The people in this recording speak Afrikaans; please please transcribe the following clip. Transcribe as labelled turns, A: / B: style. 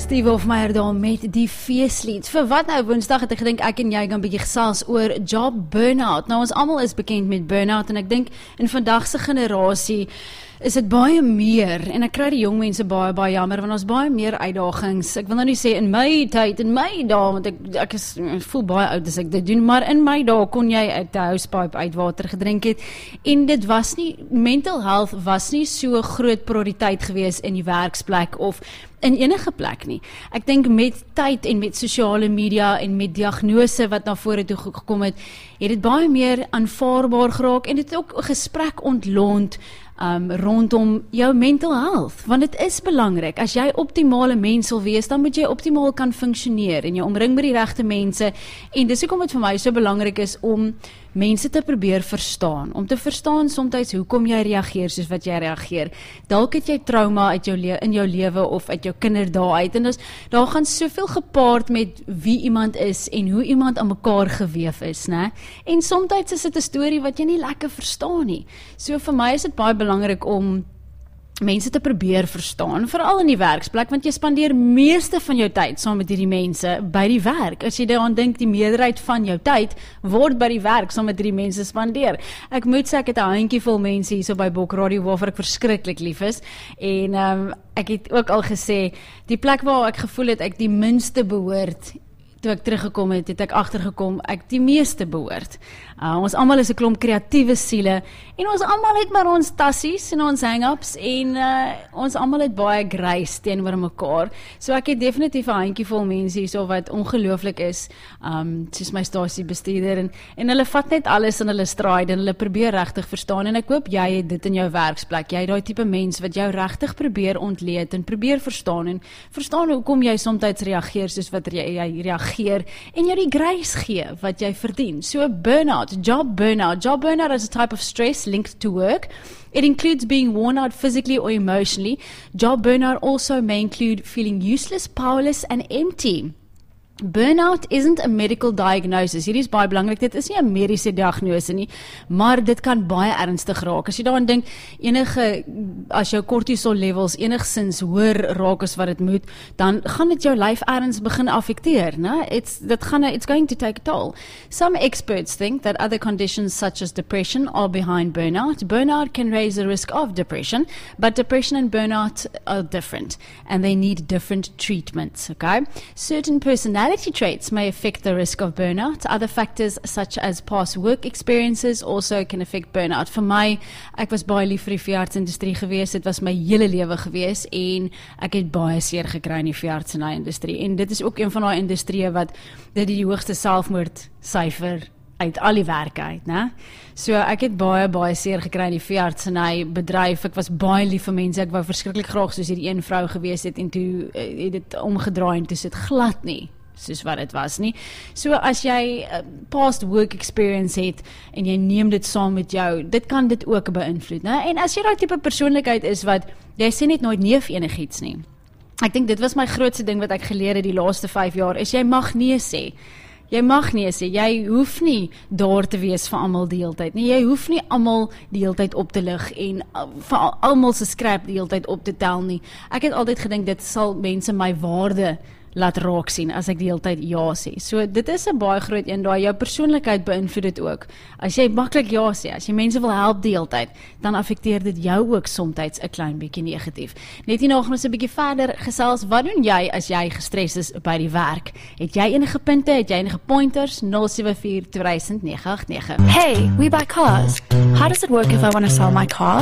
A: Steve Hofmeyer daar met die feeslied. Vir wat nou, Woensdag het ek gedink ek en jy gaan 'n bietjie gesels oor job burnout. Nou ons almal is bekend met burnout en ek dink in vandag se generasie is dit baie meer, en ek kry die jong mense baie jammer, want ons baie meer uitdagings. Ek wil nou nie sê in my tyd, in my dae, want ek voel baie oud as ek dit doen, maar in my dae kon jy uit die housepipe uit water gedrink het, en dit was nie, mental health was nie so groot prioriteit gewees in die werksplek, of in enige plek nie. Ek dink met tyd en met sosiale media en met diagnose wat na vore toe gekom het dit baie meer aanvaarbaar geraak, en dit het ook 'n gesprek ontlont rondom jou mental health, want dit is belangrik. As jy optimale mens wil wees, dan moet jy optimaal kan funksioneer en jy omring met die regte mense, en dis hoekom dit vir my so belangrik is om mense te probeer verstaan, om te verstaan soms hoekom jy reageer soos wat jy reageer. Dalk het jy trauma uit in jou lewe of uit jou kinderdae uit, en daar gaan soveel gepaard met wie iemand is en hoe iemand aan mekaar geweef is, né? En soms is dit 'n storie wat jy nie lekker verstaan nie. So vir my is dit baie belangrik om mense te probeer verstaan, veral in die werksplek, want jy spandeer meeste van jou tyd saam met hierdie mense by die werk. As jy daaraan dink, die meerderheid van jou tyd word by die werk saam met hierdie mense spandeer. Ek moet sê, ek het 'n handjievol mense hier so by Bok Radio waarvoor ek verskriklik lief is, en ek het ook al gesê, die plek waar ek gevoel het ek die minste behoort, toe ek teruggekom het, het ek agtergekom ek die meeste behoort. Ons almal is 'n klomp kreatiewe siele, en ons almal het maar ons tassies en ons hang-ups, en ons almal het baie grace teenoor mekaar. So ek het definitief 'n handjievol mense hierso wat ongelooflik is, soos my stasiebestuurder, en hulle vat net alles in hulle stride, en hulle probeer regtig verstaan, en ek hoop jy het dit in jou werksplek. Jy het daai tipe mens wat jou regtig probeer ontleed, en probeer verstaan hoekom jy soms reageer soos wat jy reageer, en jou die grace gee wat jy verdien. So burnout, job burnout. Job burnout is a type of stress linked to work. It includes being worn out physically or emotionally. Job burnout also may include feeling useless, powerless, and empty. Burnout isn't a medical diagnosis. Hierdie is baie belangrik. Dit is nie 'n mediese diagnose nie, maar dit kan baie ernstig raak. As jy daaraan dink, as jou cortisol levels enigsins hoër raak as wat dit moet, dan gaan dit jou lyf erns begin affekteer, né? It's going to take a toll. Some experts think that other conditions such as depression are behind burnout. Burnout can raise the risk of depression, but depression and burnout are different, and they need different treatments, okay? Certain personality traits may affect the risk of burnout. Other factors such as past work experiences also can affect burnout. Vir my, ek was baie lief vir die veeartsindustrie gewees, dit was my hele lewe gewees, en ek het baie seer gekry in die veeartsenyindustrie, en dit is ook een van daai industrieë wat dit die hoogste selfmoordsyfer uit al die werke uit, né? So ek het baie seer gekry in die veeartseny bedryf. Ek was baie lief vir mense, ek wou verskriklik graag soos hierdie een vrou gewees het, en toe het dit omgedraai, en toe sit glad nie soos wat dit was nie. So as jy past work experience het, en jy neem dit saam met jou, dit kan dit ook beïnvloed, né? En as jy daai tipe persoonlikheid is wat, jy sê net nooit nee vir enigiets nie. Ek dink dit was my grootste ding wat ek geleer het die laaste 5 jaar, is jy mag nee sê. Jy mag nee sê, jy hoef nie daar te wees vir almal die hele tyd nie, jy hoef nie almal die hele tyd op te lig, en vir almal se skrap die hele tyd op te tel nie. Ek het altyd gedink, dit sal mense my waarde laat raak sien, as ek die hele tyd ja sê. So dit is 'n baie groot een, daar jou persoonlikheid beïnvloed dit ook. As jy maklik ja sê, as jy mense wil help die hele tyd, dan affekteer dit jou ook soms 'n klein bietjie negatief. Net hierna gaan ons 'n bietjie verder gesels. Wat doen jy as jy gestres is by die werk? Het jy enige punte, het jy enige pointers? 074 2000 989.
B: Hey, we buy cars. How does it work if I want to sell my car?